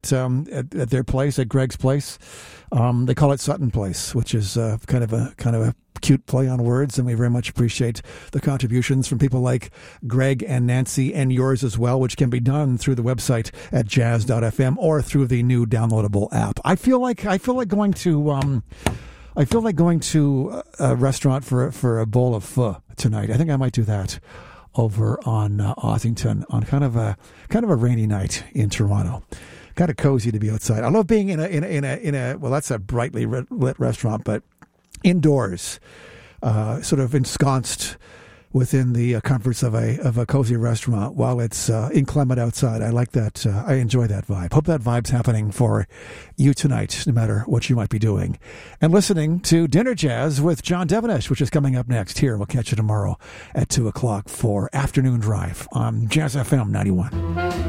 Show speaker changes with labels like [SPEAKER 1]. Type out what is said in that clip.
[SPEAKER 1] at their place, at Greg's place. They call it Sutton Place, which is kind of a cute play on words, and we very much appreciate the contributions from people like Greg and Nancy, and yours as well, which can be done through the website at jazz.fm or through the new downloadable app. I feel like going to a restaurant for a bowl of pho tonight. I think I might do that over on Ossington on kind of a rainy night in Toronto. Kind of cozy to be outside. I love being in a well, that's a brightly lit restaurant, but indoors, sort of ensconced within the comforts of a cozy restaurant while it's inclement outside. I like that. I enjoy that vibe. Hope that vibe's happening for you tonight, no matter what you might be doing. And listening to Dinner Jazz with John Devenish, which is coming up next here. We'll catch you tomorrow at 2 o'clock for Afternoon Drive on Jazz FM 91.